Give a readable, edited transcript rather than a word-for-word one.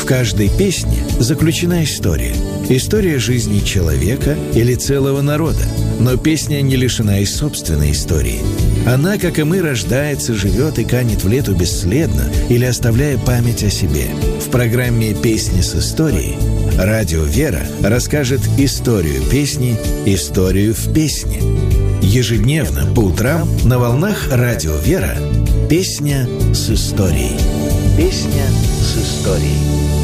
каждой песне заключена история. История жизни человека или целого народа. Но песня не лишена и собственной истории. Она, как и мы, рождается, живет и канет в лету бесследно или оставляя память о себе. В программе «Песни с историей» радио «Вера» расскажет историю песни, историю в песне. Ежедневно по утрам на волнах радио «Вера» «Песня с историей». Песня с историей.